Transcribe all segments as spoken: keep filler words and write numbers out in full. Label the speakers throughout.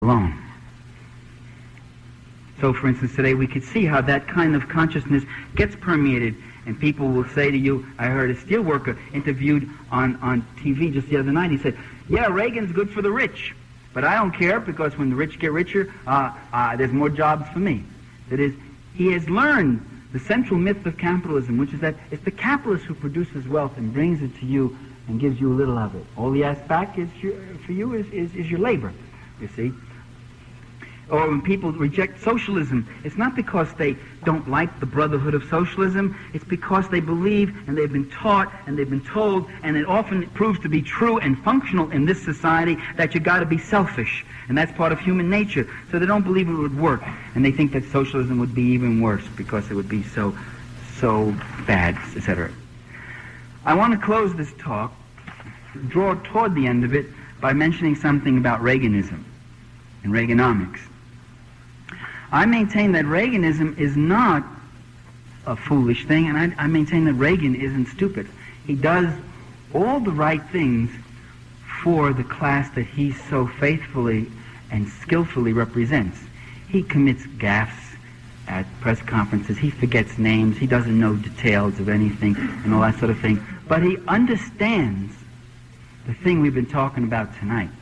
Speaker 1: alone. So, for instance, today we could see how that kind of consciousness gets permeated, and people will say to you, I heard a steelworker interviewed on, on T V just the other night, he said, yeah, Reagan's good for the rich, but I don't care because when the rich get richer, uh, uh, there's more jobs for me. That is, he has learned the central myth of capitalism, which is that it's the capitalist who produces wealth and brings it to you and gives you a little of it. All he asks back is your, for you is, is, is your labor, you see. Or when people reject socialism, it's not because they don't like the brotherhood of socialism, it's because they believe and they've been taught and they've been told, and it often proves to be true and functional in this society, that you got to be selfish, and that's part of human nature. So they don't believe it would work, and they think that socialism would be even worse because it would be so, so bad, et cetera. I want to close this talk, draw toward the end of it, by mentioning something about Reaganism and Reaganomics. I maintain that Reaganism is not a foolish thing, and I, I maintain that Reagan isn't stupid. He does all the right things for the class that he so faithfully and skillfully represents. He commits gaffes at press conferences. He forgets names. He doesn't know details of anything and all that sort of thing. But he understands the thing we've been talking about tonight.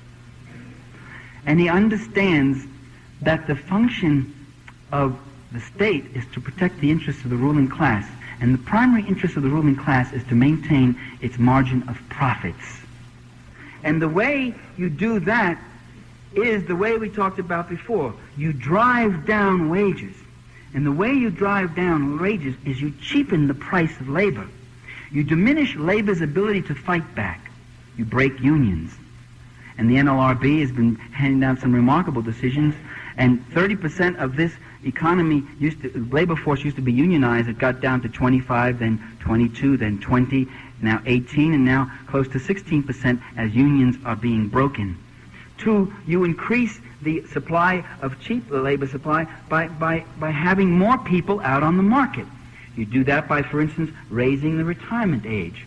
Speaker 1: And he understands that the function of the state is to protect the interests of the ruling class, and the primary interest of the ruling class is to maintain its margin of profits. And the way you do that is the way we talked about before. You drive down wages. And the way you drive down wages is you cheapen the price of labor. You diminish labor's ability to fight back. You break unions. And the N L R B has been handing down some remarkable decisions. And thirty percent of this economy, used to, labor force used to be unionized. It got down to twenty-five, then twenty-two, then twenty, now eighteen, and now close to sixteen percent as unions are being broken. Two, you increase the supply of cheap labor supply by, by, by having more people out on the market. You do that by, for instance, raising the retirement age.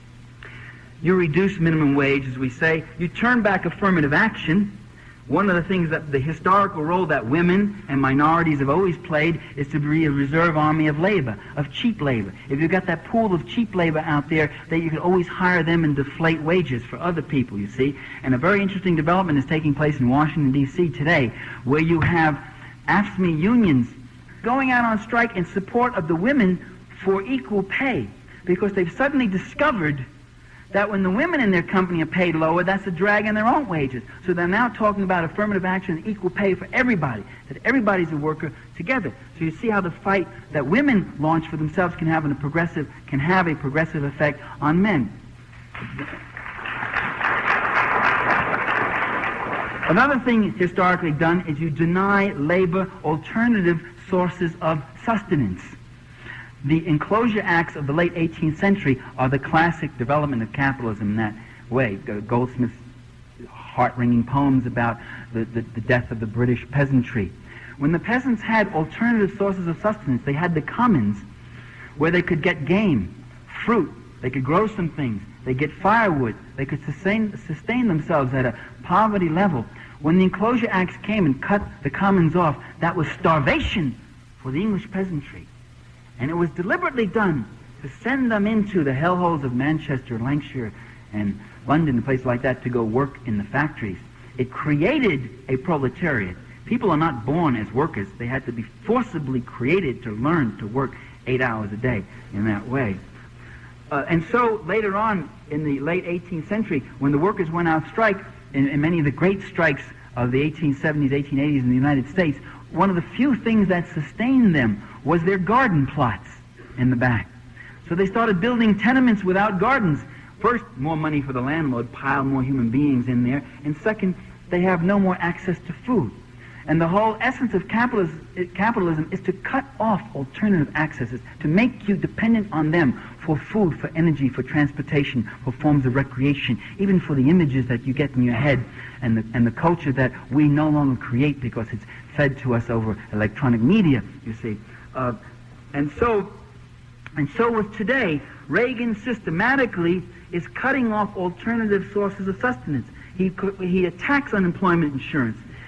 Speaker 1: You reduce minimum wage, as we say. You turn back affirmative action. One of the things that the historical role that women and minorities have always played is to be a reserve army of labor, of cheap labor. If you've got that pool of cheap labor out there, that you can always hire them and deflate wages for other people, you see. And a very interesting development is taking place in Washington, D C today, where you have AFSCME unions going out on strike in support of the women for equal pay, because they've suddenly discovered that when the women in their company are paid lower, that's a drag on their own wages. So they're now talking about affirmative action and equal pay for everybody, that everybody's a worker together. So you see how the fight that women launch for themselves can have a progressive can have a progressive effect on men. Another thing historically done is you deny labor alternative sources of sustenance. The Enclosure Acts of the late eighteenth century are the classic development of capitalism in that way. Goldsmith's heart-wringing poems about the, the, the death of the British peasantry. When the peasants had alternative sources of sustenance, they had the commons where they could get game, fruit, they could grow some things, they get firewood, they could sustain, sustain themselves at a poverty level. When the Enclosure Acts came and cut the commons off, that was starvation for the English peasantry. And it was deliberately done to send them into the hellholes of Manchester, Lancashire, and London, and places like that, to go work in the factories. It created a proletariat. People are not born as workers. They had to be forcibly created to learn to work eight hours a day in that way. Uh, and so later on, in the late eighteenth century, when the workers went out strike, in, in many of the great strikes of the eighteen seventies, eighteen eighties in the United States, one of the few things that sustained them was their garden plots in the back. So they started building tenements without gardens. First, more money for the landlord, pile more human beings in there. And second, they have no more access to food. And the whole essence of capitalism, capitalism is to cut off alternative accesses, to make you dependent on them for food, for energy, for transportation, for forms of recreation, even for the images that you get in your head and the, and the culture that we no longer create because it's fed to us over electronic media, you see. Uh, and so, and so with today, Reagan systematically is cutting off alternative sources of sustenance. He, he attacks unemployment insurance.